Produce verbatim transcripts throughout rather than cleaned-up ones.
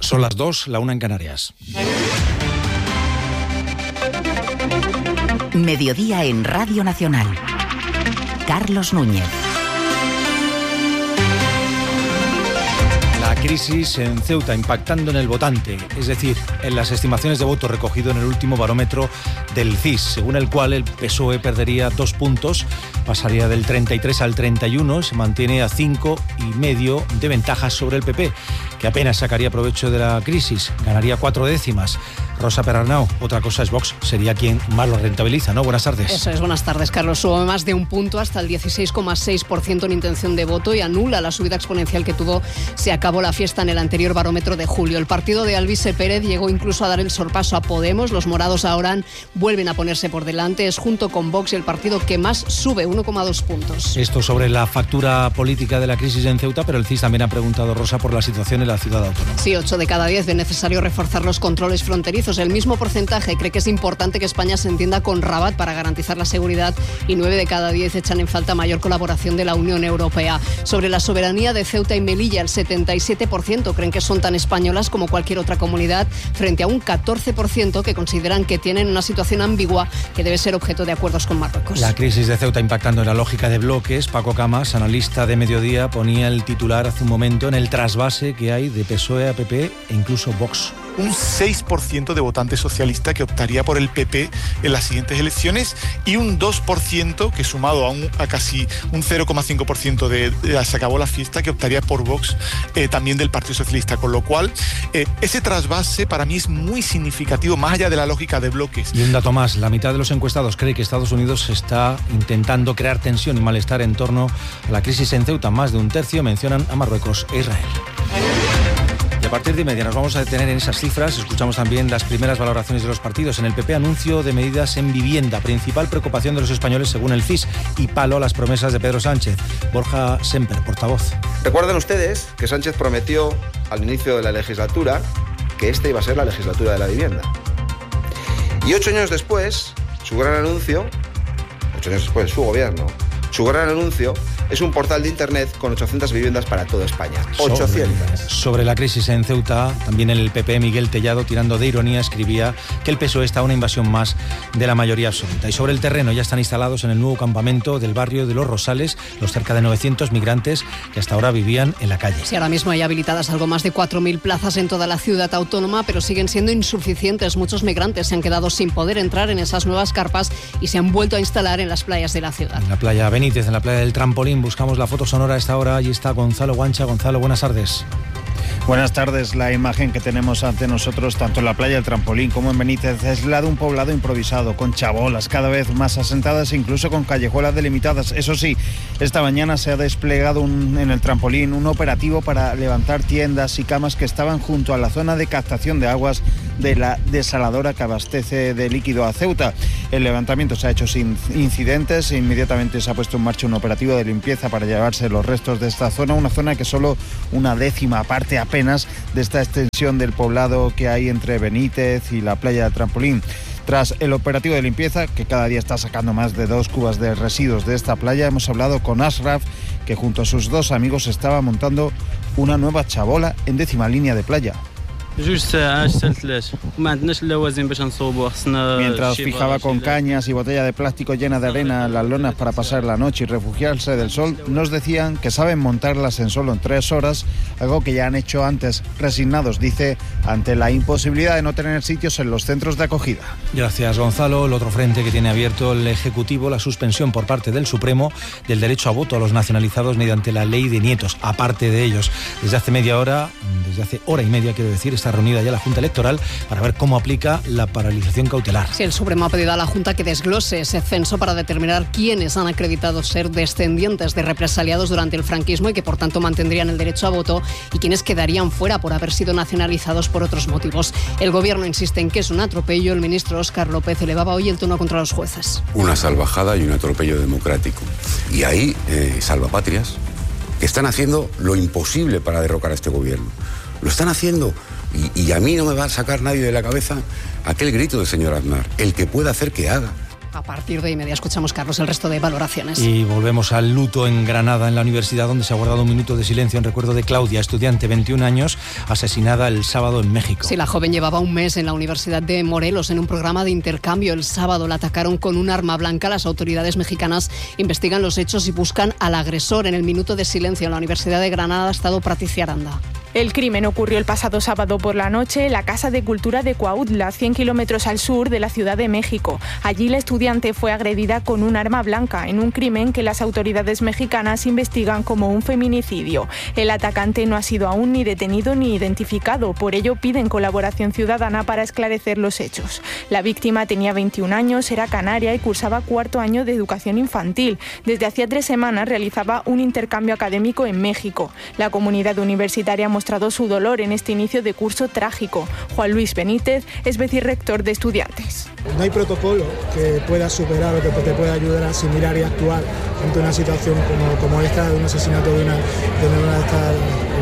Son las dos, la una en Canarias. Mediodía en Radio Nacional. Carlos Núñez. La crisis en Ceuta impactando en el votante, es decir, en las estimaciones de voto recogido en el último barómetro del C I S, según el cual el P S O E perdería dos puntos, pasaría del treinta y tres al treinta y uno, se mantiene a cinco y medio de ventaja sobre el P P, que apenas sacaría provecho de la crisis, ganaría cuatro décimas. Rosa Perarnau, otra cosa es Vox, sería quien más lo rentabiliza, ¿no? Buenas tardes. Eso es, buenas tardes, Carlos. Sube más de un punto hasta el dieciséis coma seis por ciento en intención de voto y anula la subida exponencial que tuvo. Se acabó la fiesta en el anterior barómetro de julio. El partido de Alvise Pérez llegó incluso a dar el sorpaso a Podemos. Los morados ahora vuelven a ponerse por delante. Es junto con Vox el partido que más sube, uno coma dos puntos. Esto sobre la factura política de la crisis en Ceuta, pero el C I S también ha preguntado, Rosa, por la situación en la ciudad autónoma. Sí, ocho de cada diez ven necesario reforzar los controles fronterizos. El mismo porcentaje cree que es importante que España se entienda con Rabat para garantizar la seguridad y nueve de cada diez echan en falta mayor colaboración de la Unión Europea. Sobre la soberanía de Ceuta y Melilla, el setenta y siete por ciento creen que son tan españolas como cualquier otra comunidad, frente a un catorce por ciento que consideran que tienen una situación ambigua que debe ser objeto de acuerdos con Marruecos. La crisis de Ceuta impactando en la lógica de bloques. Paco Camas, analista de Mediodía, ponía el titular hace un momento en el trasvase que hay de P S O E a P P e incluso Vox. Un seis por ciento de votante socialista que optaría por el P P en las siguientes elecciones y un dos por ciento que sumado a, un, a casi un cero coma cinco por ciento de, de se acabó la fiesta que optaría por Vox eh, también del Partido Socialista, con lo cual eh, ese trasvase para mí es muy significativo más allá de la lógica de bloques. Y un dato más, la mitad de los encuestados cree que Estados Unidos está intentando crear tensión y malestar en torno a la crisis en Ceuta, más de un tercio mencionan a Marruecos e Israel. Y a partir de media nos vamos a detener en esas cifras. Escuchamos también las primeras valoraciones de los partidos. En el P P, anuncio de medidas en vivienda, principal preocupación de los españoles según el C I S, y palo a las promesas de Pedro Sánchez. Borja Semper, portavoz. Recuerden ustedes que Sánchez prometió al inicio de la legislatura que esta iba a ser la legislatura de la vivienda. Y ocho años después, su gran anuncio, ocho años después, su gobierno, su gran anuncio es un portal de internet con ochocientas viviendas para toda España. ochocientas. Sobre, sobre la crisis en Ceuta, también en el P P, Miguel Tellado, tirando de ironía, escribía que el P S O E está a una invasión más de la mayoría absoluta. Y sobre el terreno ya están instalados en el nuevo campamento del barrio de Los Rosales los cerca de novecientos migrantes que hasta ahora vivían en la calle. Sí, ahora mismo hay habilitadas algo más de cuatro mil plazas en toda la ciudad autónoma, pero siguen siendo insuficientes. Muchos migrantes se han quedado sin poder entrar en esas nuevas carpas y se han vuelto a instalar en las playas de la ciudad. En la playa Benítez, en la playa del Trampolín, buscamos la foto sonora a esta hora. Allí está Gonzalo Guancha. Gonzalo, buenas tardes. Buenas tardes. La imagen que tenemos ante nosotros, tanto en la playa del Trampolín como en Benítez, es la de un poblado improvisado, con chabolas cada vez más asentadas e incluso con callejuelas delimitadas. Eso sí, esta mañana se ha desplegado un, en el Trampolín un operativo para levantar tiendas y camas que estaban junto a la zona de captación de aguas de la desaladora que abastece de líquido a Ceuta. El levantamiento se ha hecho sin incidentes e inmediatamente se ha puesto en marcha un operativo de limpieza para llevarse los restos de esta zona, una zona que solo una décima parte apenas de esta extensión del poblado que hay entre Benítez y la playa del Trampolín. Tras el operativo de limpieza, que cada día está sacando más de dos cubas de residuos de esta playa, hemos hablado con Ashraf, que junto a sus dos amigos estaba montando una nueva chabola en décima línea de playa. Mientras fijaba con cañas y botella de plástico llena de arena las lonas para pasar la noche y refugiarse del sol, nos decían que saben montarlas en solo en tres horas, algo que ya han hecho antes, resignados, dice, ante la imposibilidad de no tener sitios en los centros de acogida. Gracias, Gonzalo. El otro frente que tiene abierto el Ejecutivo, la suspensión por parte del Supremo del derecho a voto a los nacionalizados mediante la ley de nietos. Aparte de ellos, desde hace media hora, desde hace hora y media, quiero decir, está reunida ya la Junta Electoral para ver cómo aplica la paralización cautelar. Sí, el Supremo ha pedido a la Junta que desglose ese censo para determinar quiénes han acreditado ser descendientes de represaliados durante el franquismo y que por tanto mantendrían el derecho a voto, y quienes quedarían fuera por haber sido nacionalizados por otros motivos. El Gobierno insiste en que es un atropello. El ministro Óscar López elevaba hoy el tono contra los jueces. Una salvajada y un atropello democrático. Y ahí, eh, salvapatrias, que están haciendo lo imposible para derrocar a este Gobierno. Lo están haciendo. Y, y a mí no me va a sacar nadie de la cabeza aquel grito del señor Aznar. El que pueda hacer, que haga. A partir de y media escuchamos, Carlos, el resto de valoraciones. Y volvemos al luto en Granada, en la universidad, donde se ha guardado un minuto de silencio en recuerdo de Claudia, estudiante, veintiún años, asesinada el sábado en México. Sí, la joven llevaba un mes en la Universidad de Morelos en un programa de intercambio. El sábado la atacaron con un arma blanca. Las autoridades mexicanas investigan los hechos y buscan al agresor. En el minuto de silencio en la Universidad de Granada ha estado Patricia Aranda. El crimen ocurrió el pasado sábado por la noche en la Casa de Cultura de Cuautla, cien kilómetros al sur de la Ciudad de México. Allí la estudiante fue agredida con un arma blanca en un crimen que las autoridades mexicanas investigan como un feminicidio. El atacante no ha sido aún ni detenido ni identificado, por ello piden colaboración ciudadana para esclarecer los hechos. La víctima tenía veintiún años, era canaria y cursaba cuarto año de educación infantil. Desde hacía tres semanas realizaba un intercambio académico en México. La comunidad universitaria ha mostrado su dolor en este inicio de curso trágico. Juan Luis Benítez es vicerrector de estudiantes. No hay protocolo que pueda superar o que te pueda ayudar a asimilar y actuar ante una situación como, como esta, de un asesinato de una, de una de estas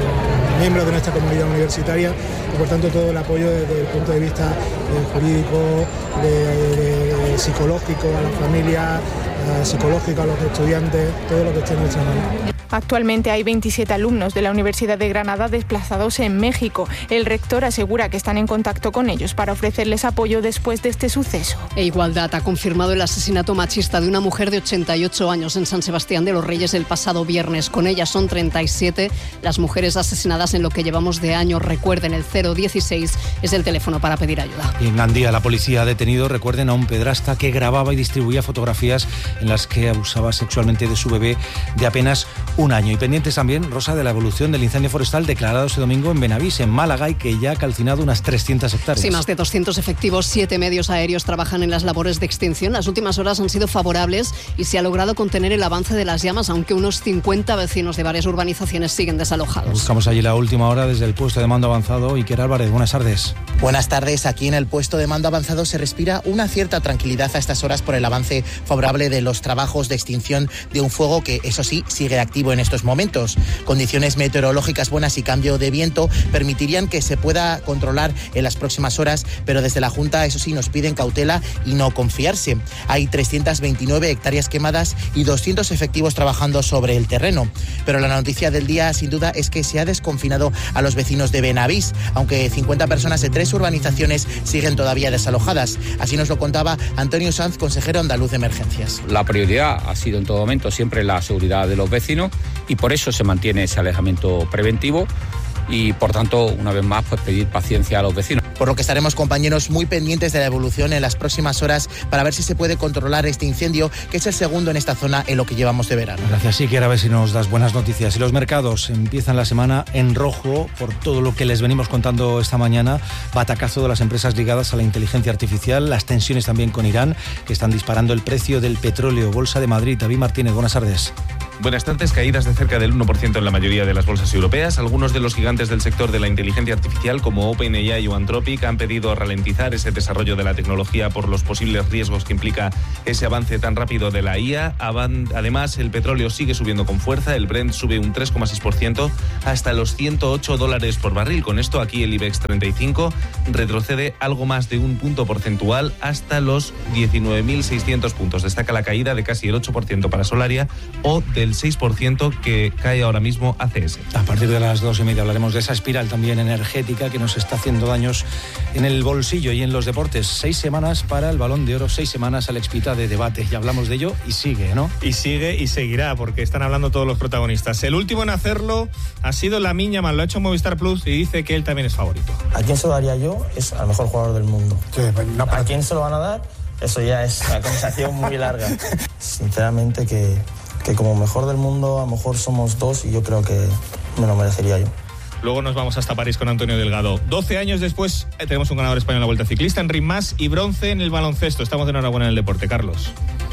eh, miembros de nuestra comunidad universitaria, y por tanto todo el apoyo desde el punto de vista eh, jurídico, de, de, de psicológico a la familia, eh, psicológico a los estudiantes, todo lo que esté en nuestra mano. Actualmente hay veintisiete alumnos de la Universidad de Granada desplazados en México. El rector asegura que están en contacto con ellos para ofrecerles apoyo después de este suceso. E Igualdad ha confirmado el asesinato machista de una mujer de ochenta y ocho años en San Sebastián de los Reyes el pasado viernes. Con ella son treinta y siete las mujeres asesinadas en lo que llevamos de año. Recuerden, el cero dieciséis es el teléfono para pedir ayuda. Y en Gandía la policía ha detenido, recuerden, a un pedrasta que grababa y distribuía fotografías en las que abusaba sexualmente de su bebé de apenas un año. Y pendientes también, Rosa, de la evolución del incendio forestal declarado este domingo en Benavís, en Málaga, y que ya ha calcinado unas trescientas hectáreas. Sí, más de doscientos efectivos, siete medios aéreos trabajan en las labores de extinción. Las últimas horas han sido favorables y se ha logrado contener el avance de las llamas, aunque unos cincuenta vecinos de varias urbanizaciones siguen desalojados. Buscamos allí la última hora desde el puesto de mando avanzado. Iker Álvarez, buenas tardes. Buenas tardes. Aquí en el puesto de mando avanzado se respira una cierta tranquilidad a estas horas por el avance favorable de los trabajos de extinción de un fuego que, eso sí, sigue activo en estos momentos. Condiciones meteorológicas buenas y cambio de viento permitirían que se pueda controlar en las próximas horas, pero desde la Junta, eso sí, nos piden cautela y no confiarse. Hay trescientas veintinueve hectáreas quemadas y doscientos efectivos trabajando sobre el terreno. Pero la noticia del día, sin duda, es que se ha desconfinado a los vecinos de Benavís, aunque cincuenta personas de tres urbanizaciones siguen todavía desalojadas. Así nos lo contaba Antonio Sanz, consejero andaluz de emergencias. La prioridad ha sido en todo momento siempre la seguridad de los vecinos y por eso se mantiene ese alejamiento preventivo y, por tanto, una vez más, pues pedir paciencia a los vecinos. Por lo que estaremos, compañeros, muy pendientes de la evolución en las próximas horas para ver si se puede controlar este incendio, que es el segundo en esta zona en lo que llevamos de verano. Gracias, Iker. A ver si nos das buenas noticias. Y los mercados empiezan la semana en rojo por todo lo que les venimos contando esta mañana. Batacazo de las empresas ligadas a la inteligencia artificial, las tensiones también con Irán, que están disparando el precio del petróleo. Bolsa de Madrid, David Martínez, buenas tardes. Buenas tardes. Caídas de cerca del uno por ciento en la mayoría de las bolsas europeas. Algunos de los gigantes del sector de la inteligencia artificial, como OpenAI o Anthropic, han pedido ralentizar ese desarrollo de la tecnología por los posibles riesgos que implica ese avance tan rápido de la I A. Además, el petróleo sigue subiendo con fuerza. El Brent sube un tres coma seis por ciento hasta los ciento ocho dólares por barril. Con esto, aquí el IBEX treinta y cinco retrocede algo más de un punto porcentual hasta los diecinueve mil seiscientos puntos. Destaca la caída de casi el ocho por ciento para Solaria o del seis por ciento que cae ahora mismo A C S. A partir de las dos y media hablaremos de esa espiral también energética que nos está haciendo daños en el bolsillo y en los deportes. Seis semanas para el Balón de Oro, seis semanas al Expita de debate. Ya hablamos de ello y sigue, ¿no? Y sigue y seguirá, porque están hablando todos los protagonistas. El último en hacerlo ha sido Lamine Yamal, lo ha hecho Movistar Plus y dice que él también es favorito. ¿A quién se lo daría yo? Es al mejor jugador del mundo. Sí, no, ¿A quién se lo van a dar? Eso ya es una conversación muy larga. Sinceramente que, que como mejor del mundo a lo mejor somos dos y yo creo que me lo merecería yo. Luego nos vamos hasta París con Antonio Delgado. doce años después eh, tenemos un ganador español en la Vuelta Ciclista, Enric Mas, y bronce en el baloncesto. Estamos de enhorabuena en el deporte, Carlos.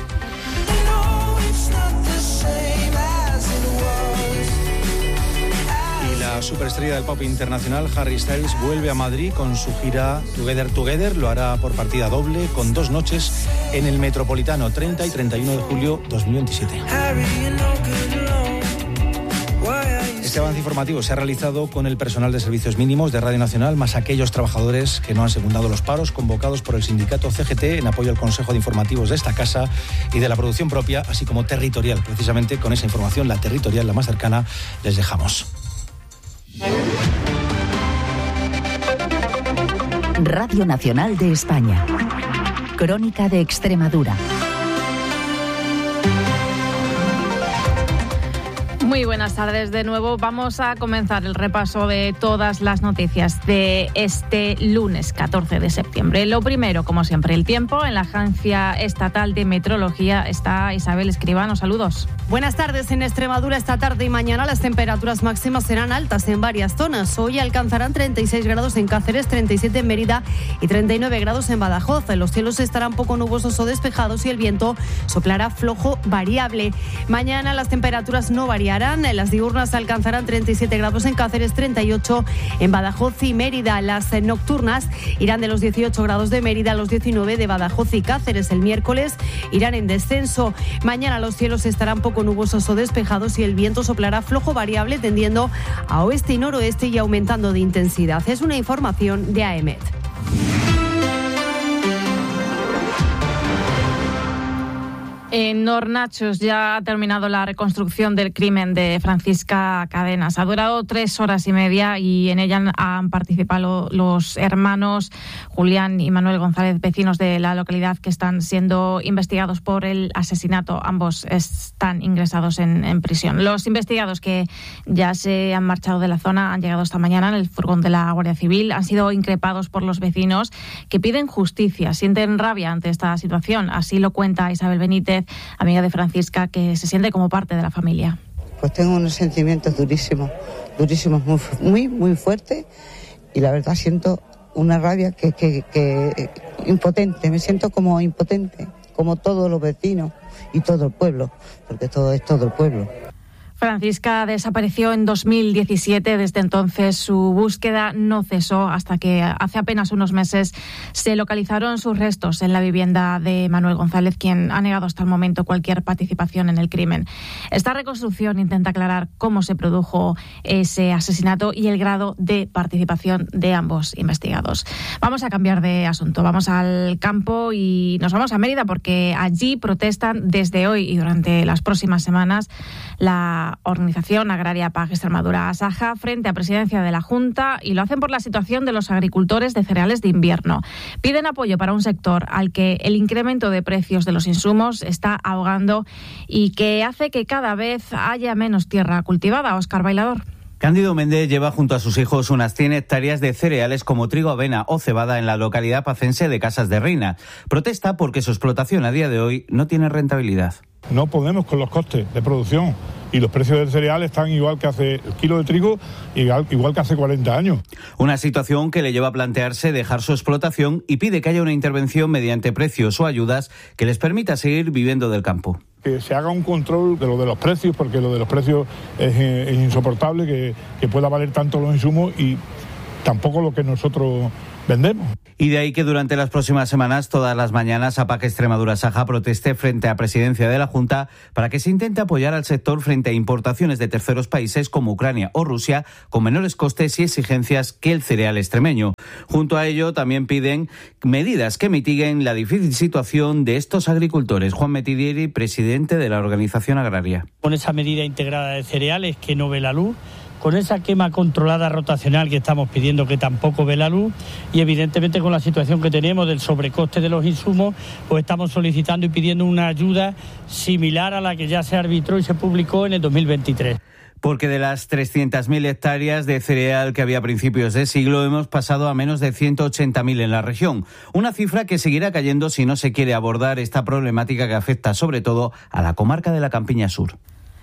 La superestrella del pop internacional, Harry Styles, vuelve a Madrid con su gira Together Together. Lo hará por partida doble, con dos noches en el Metropolitano, treinta y treinta y uno de julio dos mil veintisiete. Este avance informativo se ha realizado con el personal de servicios mínimos de Radio Nacional, más aquellos trabajadores que no han secundado los paros convocados por el sindicato C G T en apoyo al Consejo de Informativos de esta casa y de la producción propia, así como territorial. Precisamente con esa información, la territorial, la más cercana, les dejamos. Radio Nacional de España. Crónica de Extremadura. Muy buenas tardes de nuevo. Vamos a comenzar el repaso de todas las noticias de este lunes catorce de septiembre. Lo primero, como siempre, el tiempo. En la Agencia Estatal de Meteorología está Isabel Escribano. Saludos. Buenas tardes. En Extremadura esta tarde y mañana las temperaturas máximas serán altas en varias zonas. Hoy alcanzarán treinta y seis grados en Cáceres, treinta y siete en Mérida y treinta y nueve grados en Badajoz. Los cielos estarán poco nubosos o despejados y el viento soplará flojo variable. Mañana las temperaturas no variarán. Las diurnas alcanzarán treinta y siete grados en Cáceres, treinta y ocho en Badajoz y Mérida. Las nocturnas irán de los dieciocho grados de Mérida a los diecinueve de Badajoz y Cáceres. El miércoles irán en descenso. Mañana los cielos estarán poco nubosos o despejados y el viento soplará flojo variable tendiendo a oeste y noroeste y aumentando de intensidad. Es una información de A E M E T. En Hornachos ya ha terminado la reconstrucción del crimen de Francisca Cadenas. Ha durado tres horas y media y en ella han participado los hermanos Julián y Manuel González, vecinos de la localidad, que están siendo investigados por el asesinato. Ambos están ingresados en, en prisión. Los investigados, que ya se han marchado de la zona, han llegado esta mañana en el furgón de la Guardia Civil. Han sido increpados por los vecinos, que piden justicia, sienten rabia ante esta situación. Así lo cuenta Isabel Benítez, amiga de Francisca, que se siente como parte de la familia. Pues tengo unos sentimientos durísimos, durísimos, muy, muy, muy fuertes, y la verdad siento una rabia que, que, que impotente, me siento como impotente, como todos los vecinos y todo el pueblo, porque todo es todo el pueblo. Francisca desapareció en dos mil diecisiete. Desde entonces su búsqueda no cesó hasta que hace apenas unos meses se localizaron sus restos en la vivienda de Manuel González, quien ha negado hasta el momento cualquier participación en el crimen. Esta reconstrucción intenta aclarar cómo se produjo ese asesinato y el grado de participación de ambos investigados. Vamos a cambiar de asunto, vamos al campo y nos vamos a Mérida, porque allí protestan desde hoy y durante las próximas semanas la Organización Agraria P A C Extremadura, ASAJA, frente a Presidencia de la Junta, y lo hacen por la situación de los agricultores de cereales de invierno. Piden apoyo para un sector al que el incremento de precios de los insumos está ahogando y que hace que cada vez haya menos tierra cultivada. Óscar Bailador. Cándido Méndez lleva junto a sus hijos unas cien hectáreas de cereales como trigo, avena o cebada en la localidad pacense de Casas de Reina. Protesta porque su explotación a día de hoy no tiene rentabilidad. No podemos con los costes de producción y los precios del cereal están igual que hace el kilo de trigo, igual, igual que hace cuarenta años. Una situación que le lleva a plantearse dejar su explotación y pide que haya una intervención mediante precios o ayudas que les permita seguir viviendo del campo. Que se haga un control de lo de los precios, porque lo de los precios es, es insoportable, que, que pueda valer tanto los insumos y tampoco lo que nosotros vendemos. Y de ahí que durante las próximas semanas, todas las mañanas, A P A C Extremadura ASAJA proteste frente a Presidencia de la Junta para que se intente apoyar al sector frente a importaciones de terceros países como Ucrania o Rusia con menores costes y exigencias que el cereal extremeño. Junto a ello, también piden medidas que mitiguen la difícil situación de estos agricultores. Juan Metidieri, presidente de la Organización Agraria. Con esa medida integrada de cereales que no ve la luz, con esa quema controlada rotacional que estamos pidiendo que tampoco ve la luz, y evidentemente con la situación que tenemos del sobrecoste de los insumos, pues estamos solicitando y pidiendo una ayuda similar a la que ya se arbitró y se publicó en el dos mil veintitrés. Porque de las trescientas mil hectáreas de cereal que había a principios de siglo hemos pasado a menos de ciento ochenta mil en la región. Una cifra que seguirá cayendo si no se quiere abordar esta problemática que afecta sobre todo a la comarca de la Campiña Sur.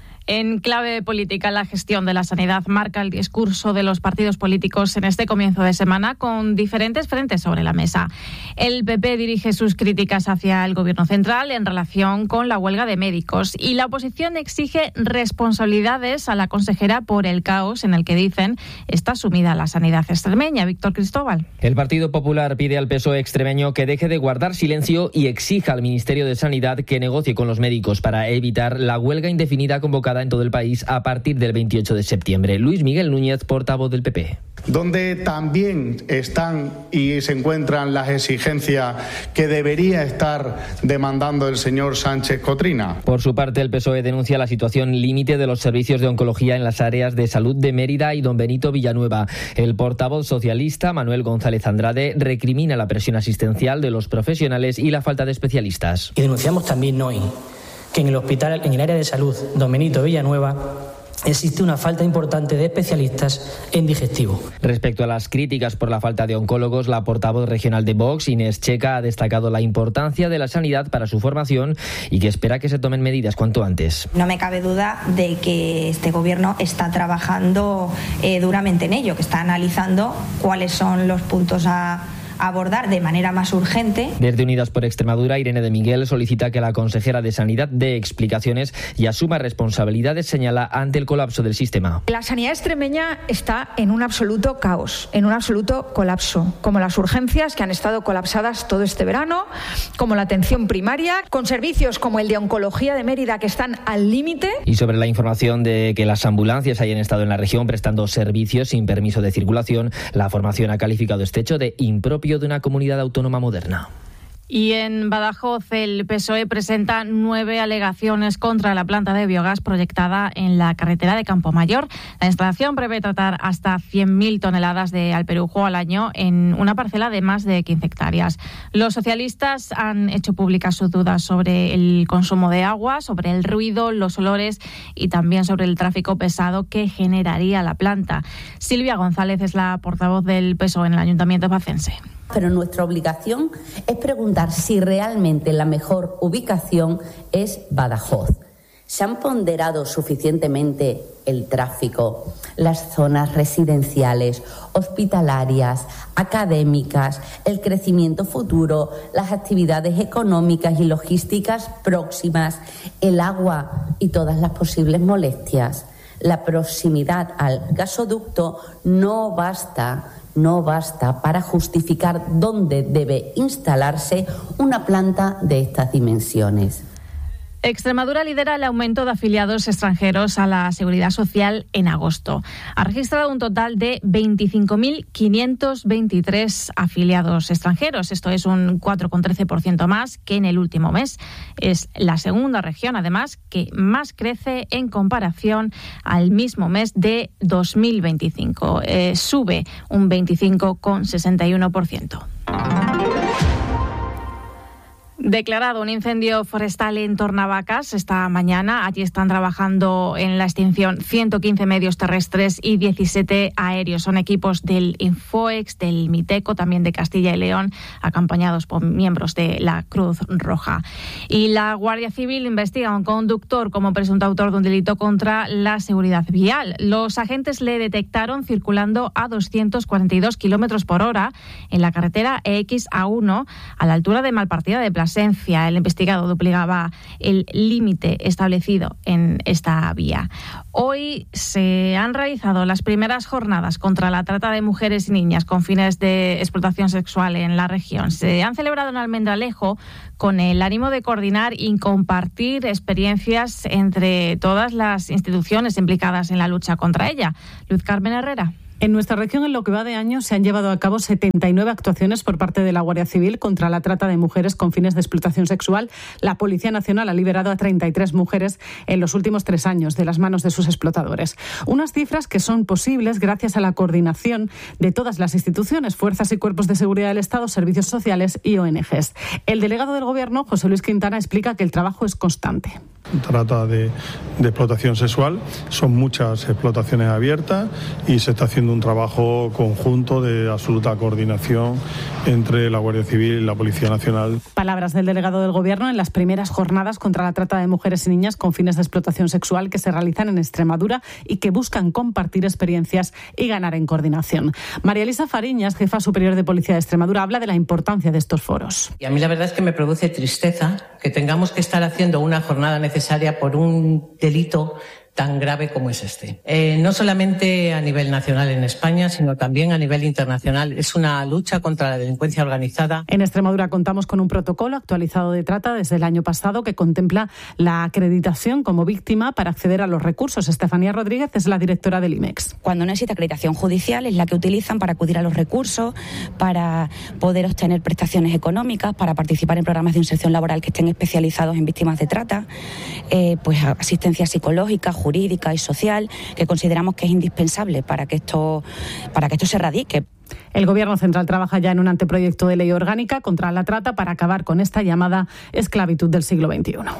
En clave política, la gestión de la sanidad marca el discurso de los partidos políticos en este comienzo de semana, con diferentes frentes sobre la mesa. El P P dirige sus críticas hacia el Gobierno central en relación con la huelga de médicos, y la oposición exige responsabilidades a la consejera por el caos en el que, dicen, está sumida la sanidad extremeña. Víctor Cristóbal. El Partido Popular pide al P S O E extremeño que deje de guardar silencio y exija al Ministerio de Sanidad que negocie con los médicos para evitar la huelga indefinida convocada enfocada en todo el país a partir del veintiocho de septiembre. Luis Miguel Núñez, portavoz del P P. Donde también están y se encuentran las exigencias que debería estar demandando el señor Sánchez Cotrina. Por su parte, el P S O E denuncia la situación límite de los servicios de oncología en las áreas de salud de Mérida y Don Benito Villanueva. El portavoz socialista, Manuel González Andrade, recrimina la presión asistencial de los profesionales y la falta de especialistas. Y denunciamos también hoy que en el hospital, en el área de salud Don Benito Villanueva, existe una falta importante de especialistas en digestivo. Respecto a las críticas por la falta de oncólogos, la portavoz regional de Vox, Inés Checa, ha destacado la importancia de la sanidad para su formación y que espera que se tomen medidas cuanto antes. No me cabe duda de que este gobierno está trabajando eh, duramente en ello, que está analizando cuáles son los puntos a abordar de manera más urgente. Desde Unidas por Extremadura, Irene de Miguel solicita que la consejera de Sanidad dé explicaciones y asuma responsabilidades, señala, ante el colapso del sistema. La sanidad extremeña está en un absoluto caos, en un absoluto colapso, como las urgencias que han estado colapsadas todo este verano, como la atención primaria, con servicios como el de oncología de Mérida que están al límite. Y sobre la información de que las ambulancias hayan estado en la región prestando servicios sin permiso de circulación, la formación ha calificado este hecho de impropio de una comunidad autónoma moderna. Y en Badajoz, el P S O E presenta nueve alegaciones contra la planta de biogás proyectada en la carretera de Campomayor. La instalación prevé tratar hasta cien mil toneladas de alperujo al año en una parcela de más de quince hectáreas. Los socialistas han hecho públicas sus dudas sobre el consumo de agua, sobre el ruido, los olores y también sobre el tráfico pesado que generaría la planta. Silvia González es la portavoz del P S O E en el Ayuntamiento bacense. Pero nuestra obligación es preguntar si realmente la mejor ubicación es Badajoz. ¿Se han ponderado suficientemente el tráfico, las zonas residenciales, hospitalarias, académicas, el crecimiento futuro, las actividades económicas y logísticas próximas, el agua y todas las posibles molestias? La proximidad al gasoducto no basta. No basta para justificar dónde debe instalarse una planta de estas dimensiones. Extremadura lidera el aumento de afiliados extranjeros a la Seguridad Social en agosto. Ha registrado un total de veinticinco mil quinientos veintitrés afiliados extranjeros. Esto es un cuatro coma trece por ciento más que en el último mes. Es la segunda región, además, que más crece en comparación al mismo mes de dos mil veinticinco. Eh, sube un veinticinco coma sesenta y uno por ciento. Declarado un incendio forestal en Tornavacas esta mañana. Allí están trabajando en la extinción ciento quince medios terrestres y diecisiete aéreos. Son equipos del Infoex, del Miteco, también de Castilla y León, acompañados por miembros de la Cruz Roja. Y la Guardia Civil investiga a un conductor como presunto autor de un delito contra la seguridad vial. Los agentes le detectaron circulando a doscientos cuarenta y dos kilómetros por hora en la carretera E X A uno a la altura de Malpartida de Plasencia. El investigado duplicaba el límite establecido en esta vía. Hoy se han realizado las primeras jornadas contra la trata de mujeres y niñas con fines de explotación sexual en la región. Se han celebrado en Almendralejo con el ánimo de coordinar y compartir experiencias entre todas las instituciones implicadas en la lucha contra ella. Luz Carmen Herrera. En nuestra región, en lo que va de año, se han llevado a cabo setenta y nueve actuaciones por parte de la Guardia Civil contra la trata de mujeres con fines de explotación sexual. La Policía Nacional ha liberado a treinta y tres mujeres en los últimos tres años de las manos de sus explotadores. Unas cifras que son posibles gracias a la coordinación de todas las instituciones, fuerzas y cuerpos de seguridad del Estado, servicios sociales y O N Ges. El delegado del Gobierno, José Luis Quintana, explica que el trabajo es constante. Trata de, de explotación sexual, son muchas explotaciones abiertas y se está haciendo un trabajo conjunto de absoluta coordinación entre la Guardia Civil y la Policía Nacional. Palabras del delegado del Gobierno en las primeras jornadas contra la trata de mujeres y niñas con fines de explotación sexual que se realizan en Extremadura y que buscan compartir experiencias y ganar en coordinación. María Elisa Fariñas, jefa superior de Policía de Extremadura, habla de la importancia de estos foros. Y a mí la verdad es que me produce tristeza que tengamos que estar haciendo una jornada necesaria por un delito tan grave como es este. Eh, no solamente a nivel nacional en España, sino también a nivel internacional. Es una lucha contra la delincuencia organizada. En Extremadura contamos con un protocolo actualizado de trata desde el año pasado que contempla la acreditación como víctima para acceder a los recursos. Estefanía Rodríguez es la directora del I M E X. Cuando no existe acreditación judicial es la que utilizan para acudir a los recursos, para poder obtener prestaciones económicas, para participar en programas de inserción laboral que estén especializados en víctimas de trata, eh, pues asistencia psicológica, jurídica y social, que consideramos que es indispensable para que esto, para que esto se erradique. El Gobierno central trabaja ya en un anteproyecto de ley orgánica contra la trata para acabar con esta llamada esclavitud del siglo veintiuno.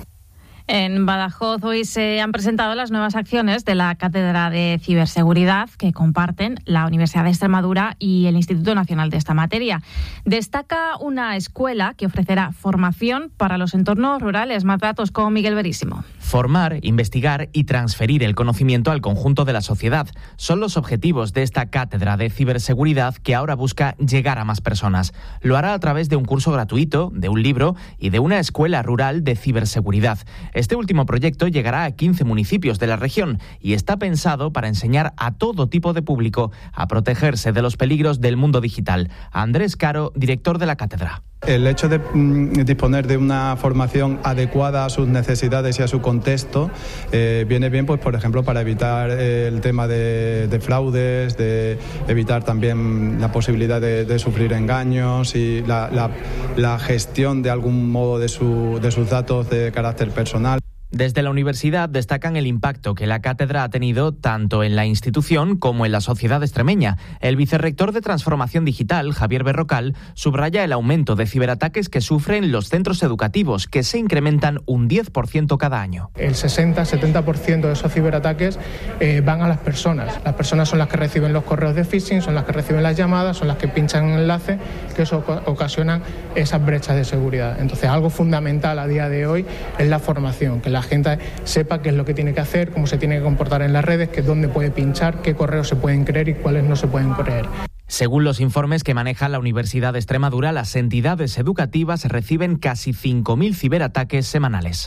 En Badajoz hoy se han presentado las nuevas acciones de la Cátedra de Ciberseguridad que comparten la Universidad de Extremadura y el Instituto Nacional de esta materia. Destaca una escuela que ofrecerá formación para los entornos rurales. Más datos con Miguel Verísimo. Formar, investigar y transferir el conocimiento al conjunto de la sociedad son los objetivos de esta Cátedra de Ciberseguridad que ahora busca llegar a más personas. Lo hará a través de un curso gratuito, de un libro y de una escuela rural de ciberseguridad. Este último proyecto llegará a quince municipios de la región y está pensado para enseñar a todo tipo de público a protegerse de los peligros del mundo digital. Andrés Caro, director de la cátedra. El hecho de mm, disponer de una formación adecuada a sus necesidades y a su contexto eh, viene bien, pues por ejemplo, para evitar eh, el tema de, de fraudes, de evitar también la posibilidad de, de sufrir engaños y la, la, la gestión de algún modo de, su, de sus datos de carácter personal. Desde la universidad destacan el impacto que la cátedra ha tenido tanto en la institución como en la sociedad extremeña. El vicerrector de Transformación Digital, Javier Berrocal, subraya el aumento de ciberataques que sufren los centros educativos, que se incrementan un diez por ciento cada año. El sesenta a setenta por ciento de esos ciberataques eh, van a las personas. Las personas son las que reciben los correos de phishing, son las que reciben las llamadas, son las que pinchan en enlaces, que eso ocasionan esas brechas de seguridad. Entonces, algo fundamental a día de hoy es la formación, que la La gente sepa qué es lo que tiene que hacer, cómo se tiene que comportar en las redes, que dónde puede pinchar, qué correos se pueden creer y cuáles no se pueden creer. Según los informes que maneja la Universidad de Extremadura, las entidades educativas reciben casi cinco mil ciberataques semanales.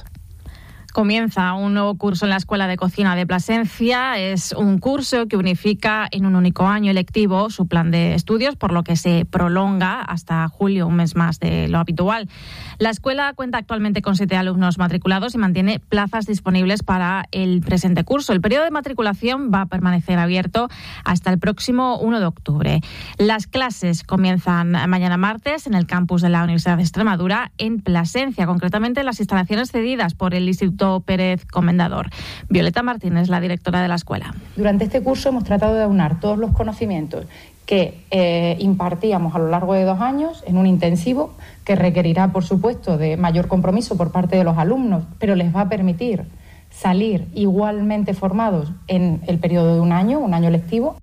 Comienza un nuevo curso en la Escuela de Cocina de Plasencia. Es un curso que unifica en un único año lectivo su plan de estudios, por lo que se prolonga hasta julio, un mes más de lo habitual. La escuela cuenta actualmente con siete alumnos matriculados y mantiene plazas disponibles para el presente curso. El periodo de matriculación va a permanecer abierto hasta el próximo primero de octubre. Las clases comienzan mañana martes en el campus de la Universidad de Extremadura en Plasencia, concretamente en las instalaciones cedidas por el Instituto Pérez Comendador. Violeta Martínez, la directora de la escuela. Durante este curso hemos tratado de aunar todos los conocimientos que eh, impartíamos a lo largo de dos años en un intensivo que requerirá, por supuesto, de mayor compromiso por parte de los alumnos, pero les va a permitir salir igualmente formados en el periodo de un año, un año lectivo.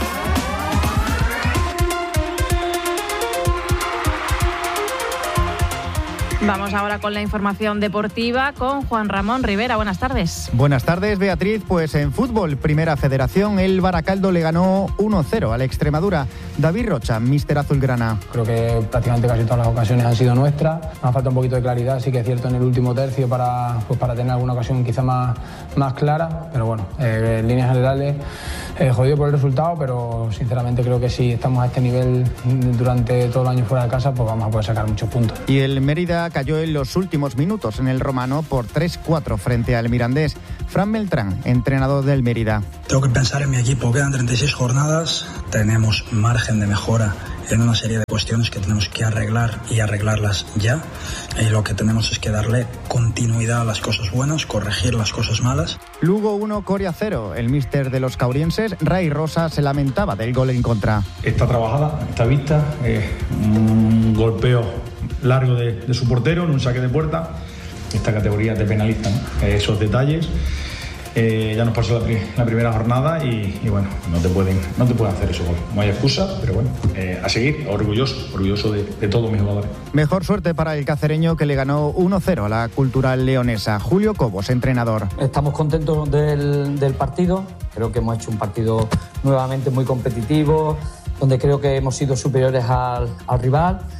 Vamos ahora con la información deportiva con Juan Ramón Rivera. Buenas tardes. Buenas tardes, Beatriz. Pues en fútbol, Primera Federación, el Baracaldo le ganó uno cero al Extremadura. David Rocha, míster azulgrana. Creo que prácticamente casi todas las ocasiones han sido nuestras. Nos falta un poquito de claridad, sí que es cierto, en el último tercio para, pues para tener alguna ocasión quizá más, más clara. Pero bueno, eh, en líneas generales, eh, jodido por el resultado, pero sinceramente creo que si estamos a este nivel durante todo el año fuera de casa, pues vamos a poder sacar muchos puntos. Y el Mérida cayó en los últimos minutos en el Romano por tres cuatro frente al Mirandés. Fran Beltrán, entrenador del Mérida. Tengo que pensar en mi equipo. Quedan treinta y seis jornadas. Tenemos margen de mejora en una serie de cuestiones que tenemos que arreglar y arreglarlas ya. Y lo que tenemos es que darle continuidad a las cosas buenas, corregir las cosas malas. Lugo uno, Coria cero. El míster de los caurienses, Ray Rosa, se lamentaba del gol en contra. Está trabajada, está vista. Eh, un golpeo largo de, de su portero en un saque de puerta. Esta categoría te penaliza, ¿no? Esos detalles. Eh, ya nos pasó la, pri- la primera jornada y, y bueno, no te pueden no te pueden hacer eso gol. No hay excusa, pero bueno, eh, a seguir, orgulloso, orgulloso de, de todos mis jugadores. Mejor suerte para el cacereño, que le ganó uno cero a la Cultural Leonesa. Julio Cobos, entrenador. Estamos contentos del, del partido. Creo que hemos hecho un partido nuevamente muy competitivo, donde creo que hemos sido superiores al, al rival.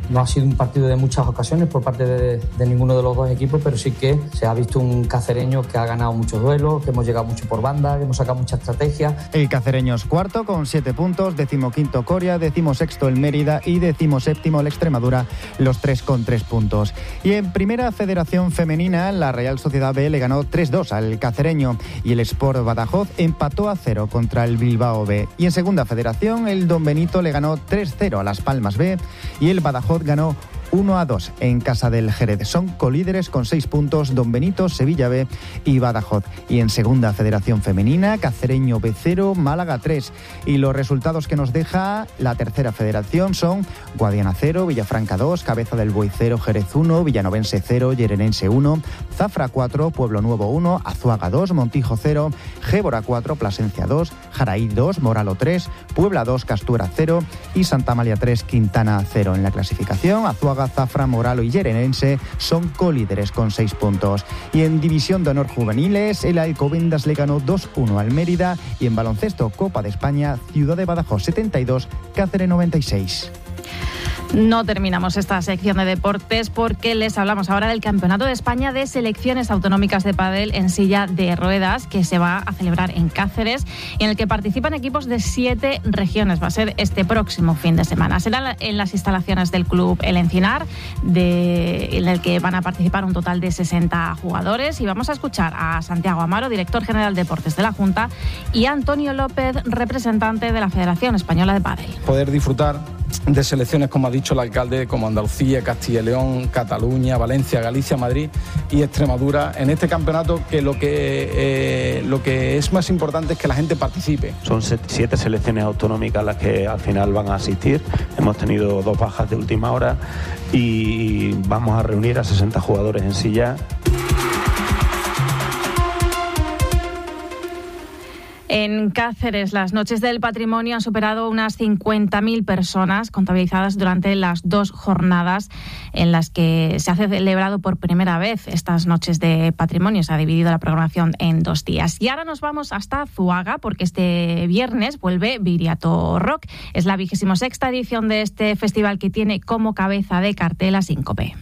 No ha sido un partido de muchas ocasiones por parte de, de ninguno de los dos equipos, pero sí que se ha visto un cacereño que ha ganado muchos duelos, que hemos llegado mucho por banda, que hemos sacado mucha estrategia. El cacereño es cuarto con siete puntos, decimoquinto Coria, decimosexto el Mérida y decimoséptimo el Extremadura, los tres con tres puntos. Y en Primera Federación Femenina, la Real Sociedad B le ganó tres dos al cacereño y el Sport Badajoz empató a cero contra el Bilbao B. Y en Segunda Federación, el Don Benito le ganó tres cero a Las Palmas B y el Badajoz ganó uno a dos en casa del Jerez. Son colíderes con seis puntos Don Benito, Sevilla B y Badajoz. Y en Segunda Federación Femenina, Cacereño B cero, Málaga tres. Y los resultados que nos deja la Tercera Federación son Guadiana cero, Villafranca dos, Cabeza del Buey cero, Jerez uno, Villanovense cero, Llerenense uno, Zafra cuatro, Pueblo Nuevo uno, Azuaga dos, Montijo cero, Gébora cuatro, Plasencia dos, Jaraí dos, Moralo tres, Puebla dos, Castuera cero y Santa Amalia tres, Quintana cero. En la clasificación, Azuaga, Zafra, Moralo y Llerenense son colíderes con seis puntos. Y en División de Honor Juveniles, el Alcobendas le ganó dos uno al Mérida y en baloncesto Copa de España, Ciudad de Badajoz setenta y dos, Cáceres noventa y seis. No terminamos esta sección de deportes porque les hablamos ahora del Campeonato de España de Selecciones Autonómicas de Pádel en silla de ruedas que se va a celebrar en Cáceres y en el que participan equipos de siete regiones. Va a ser este próximo fin de semana. Será en las instalaciones del Club El Encinar, de, en el que van a participar un total de sesenta jugadores. Y vamos a escuchar a Santiago Amaro, director general de Deportes de la Junta, y a Antonio López, representante de la Federación Española de Pádel. Poder disfrutar de selecciones, como ha dicho el alcalde, como Andalucía, Castilla y León, Cataluña, Valencia, Galicia, Madrid y Extremadura en este campeonato, que lo que eh, lo que es más importante es que la gente participe. Son siete selecciones autonómicas las que al final van a asistir. Hemos tenido dos bajas de última hora y vamos a reunir a sesenta jugadores en silla. En Cáceres, las noches del patrimonio han superado unas cincuenta mil personas contabilizadas durante las dos jornadas en las que se ha celebrado por primera vez estas noches de patrimonio. Se ha dividido la programación en dos días. Y ahora nos vamos hasta Zuaga porque este viernes vuelve Viriato Rock. Es la vigésima sexta edición de este festival que tiene como cabeza de cartel a Síncope.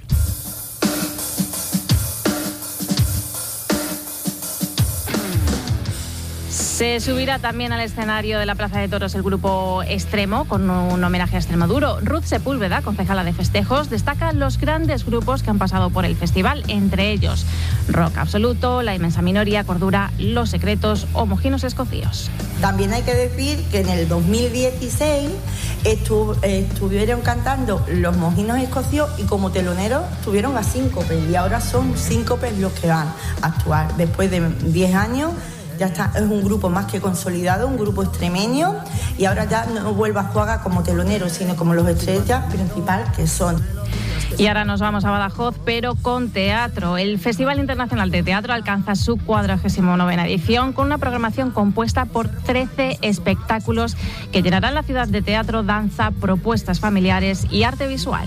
Se subirá también al escenario de la Plaza de Toros el grupo Extremo con un homenaje a Extremoduro. Ruth Sepúlveda, concejala de festejos, destaca los grandes grupos que han pasado por el festival, entre ellos Rock Absoluto, La Inmensa Minoría, Cordura, Los Secretos o Mojinos Escocíos. También hay que decir que en el dos mil dieciséis estu- estuvieron cantando Los Mojinos Escocíos y como teloneros tuvieron a Síncope y ahora son Síncope los que van a actuar. Después de diez años ya está, es un grupo más que consolidado, un grupo extremeño y ahora ya no vuelve a Zuaga como telonero, sino como los estrellas principal que son. Y ahora nos vamos a Badajoz, pero con teatro. El Festival Internacional de Teatro alcanza su cuadragésima novena edición con una programación compuesta por trece espectáculos que llenarán la ciudad de teatro, danza, propuestas familiares y arte visual.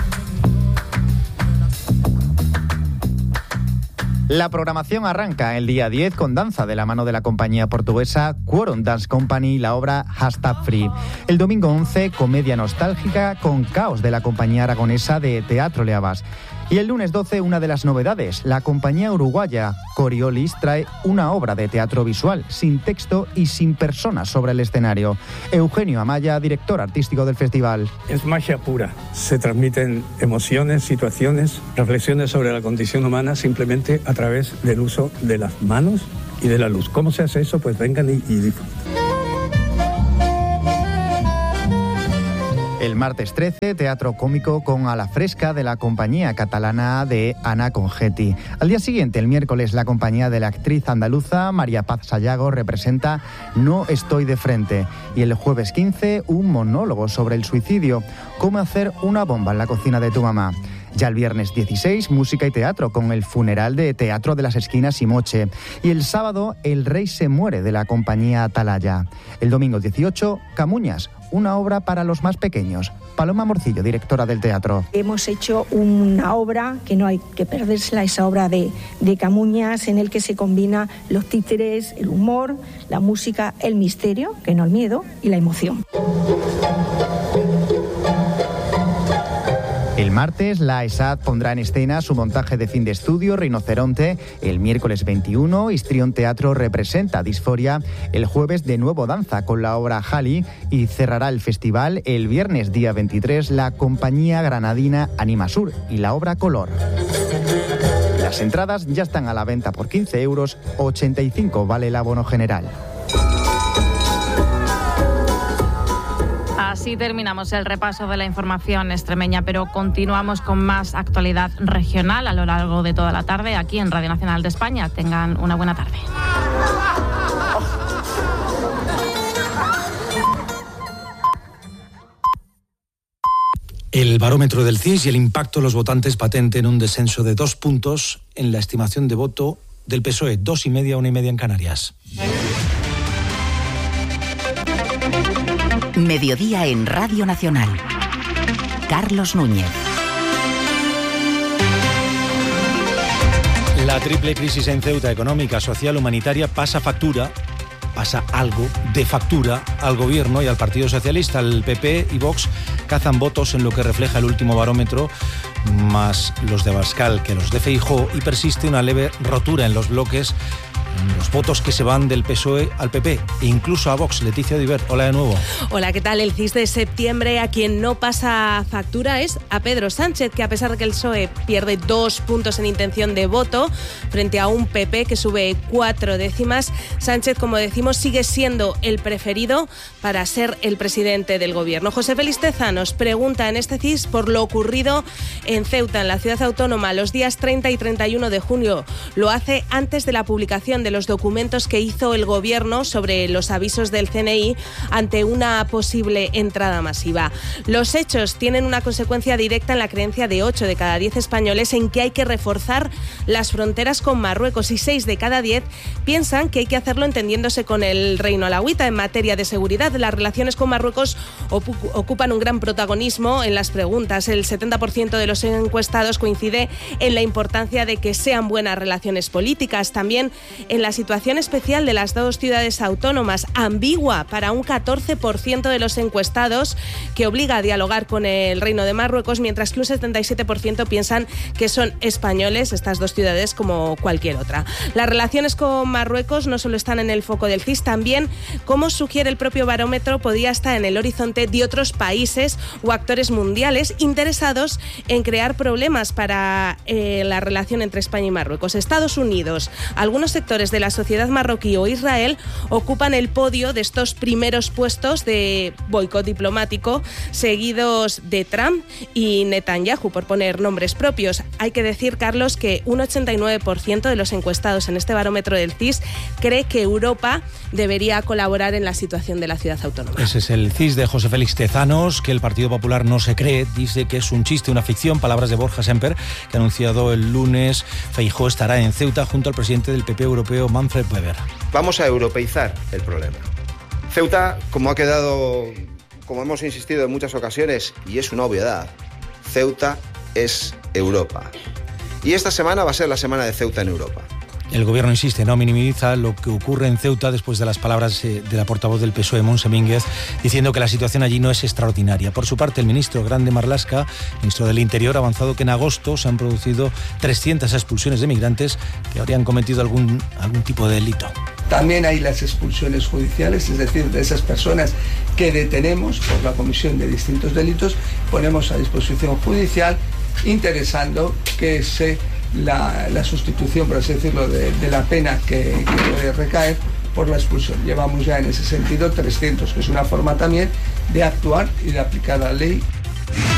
La programación arranca el día diez con danza de la mano de la compañía portuguesa Quorum Dance Company y la obra Hashtag Free. El domingo once, comedia nostálgica con Caos de la compañía aragonesa de Teatro Leabas. Y el lunes doce, una de las novedades, la compañía uruguaya Coriolis trae una obra de teatro visual, sin texto y sin personas sobre el escenario. Eugenio Amaya, director artístico del festival. Es magia pura. Se transmiten emociones, situaciones, reflexiones sobre la condición humana simplemente a través del uso de las manos y de la luz. ¿Cómo se hace eso? Pues vengan y, y disfruten. El martes trece, teatro cómico con A la Fresca de la compañía catalana de Ana Congetti. Al día siguiente, el miércoles, la compañía de la actriz andaluza María Paz Sayago representa No estoy de frente. Y el jueves quince, un monólogo sobre el suicidio, cómo hacer una bomba en la cocina de tu mamá. Ya el viernes dieciséis, música y teatro con el funeral de Teatro de las Esquinas y Moche. Y el sábado, El Rey se muere de la compañía Atalaya. El domingo dieciocho, Camuñas, una obra para los más pequeños. Paloma Morcillo, directora del teatro. Hemos hecho una obra que no hay que perdérsela, esa obra de, de Camuñas, en el que se combina los títeres, el humor, la música, el misterio, que no el miedo, y la emoción. El martes, la ESAD pondrá en escena su montaje de fin de estudio, Rinoceronte. El miércoles veintiuno, Histrión Teatro representa Disforia. El jueves, de nuevo danza con la obra Halley. Y cerrará el festival el viernes, día veintitrés, la compañía granadina Animasur y la obra Color. Las entradas ya están a la venta por quince euros, ochenta y cinco vale el abono general. Así terminamos el repaso de la información extremeña, pero continuamos con más actualidad regional a lo largo de toda la tarde aquí en Radio Nacional de España. Tengan una buena tarde. El barómetro del C I S y el impacto de los votantes patente en un descenso de dos puntos en la estimación de voto del P S O E, dos y media, una y media en Canarias. Mediodía en Radio Nacional. Carlos Núñez. La triple crisis en Ceuta, económica, social, humanitaria, pasa factura, pasa algo de factura al Gobierno y al Partido Socialista. El P P y Vox cazan votos en lo que refleja el último barómetro, más los de Abascal que los de Feijóo, y persiste una leve rotura en los bloques, en los votos que se van del P S O E al P P e incluso a Vox. Leticia Odiver, hola de nuevo. Hola, ¿qué tal? El C I S de septiembre a quien no pasa factura es a Pedro Sánchez, que a pesar de que el P S O E pierde dos puntos en intención de voto frente a un P P que sube cuatro décimas, Sánchez, como decimos, sigue siendo el preferido para ser el presidente del Gobierno. José Félix Tezanos pregunta en este C I S por lo ocurrido en Ceuta, en la ciudad autónoma, los días treinta y treinta y uno de junio. Lo hace antes de la publicación de los documentos que hizo el Gobierno sobre los avisos del C N I ante una posible entrada masiva. Los hechos tienen una consecuencia directa en la creencia de ocho de cada diez españoles en que hay que reforzar las fronteras con Marruecos, y seis de cada diez piensan que hay que hacerlo entendiéndose con el Reino Alauita. En materia de seguridad, las relaciones con Marruecos ocupan un gran protagonismo en las preguntas. El setenta por ciento de los encuestados coincide en la importancia de que sean buenas relaciones políticas. También en la situación especial de las dos ciudades autónomas, ambigua para un catorce por ciento de los encuestados, que obliga a dialogar con el Reino de Marruecos, mientras que un setenta y siete por ciento piensan que son españoles estas dos ciudades como cualquier otra. Las relaciones con Marruecos no solo están en el foco del C I S, también, como sugiere el propio barómetro, podría estar en el horizonte de otros países o actores mundiales interesados en crear problemas para eh, la relación entre España y Marruecos. Estados Unidos, algunos sectores de la sociedad marroquí o Israel ocupan el podio de estos primeros puestos de boicot diplomático, seguidos de Trump y Netanyahu, por poner nombres propios. Hay que decir, Carlos, que un ochenta y nueve por ciento de los encuestados en este barómetro del C I S cree que Europa debería colaborar en la situación de la ciudad autónoma. Ese es el C I S de José Félix Tezanos, que el Partido Popular no se cree, dice que es un chiste, una ficción. Palabras de Borja Semper, que ha anunciado el lunes Feijóo estará en Ceuta junto al presidente del P P europeo, Manfred Weber. Vamos a europeizar el problema. Ceuta, como ha quedado, como hemos insistido en muchas ocasiones, y es una obviedad, Ceuta es Europa. Y esta semana va a ser la semana de Ceuta en Europa. El Gobierno insiste, no minimiza lo que ocurre en Ceuta después de las palabras de la portavoz del P S O E, Montse Mínguez, diciendo que la situación allí no es extraordinaria. Por su parte, el ministro Grande Marlaska, ministro del Interior, ha avanzado que en agosto se han producido trescientas expulsiones de migrantes que habrían cometido algún, algún tipo de delito. También hay las expulsiones judiciales, es decir, de esas personas que detenemos por la comisión de distintos delitos, ponemos a disposición judicial, interesando que se La, la sustitución, por así decirlo, de, de la pena que, que puede recaer por la expulsión. Llevamos ya en ese sentido trescientos, que es una forma también de actuar y de aplicar la ley.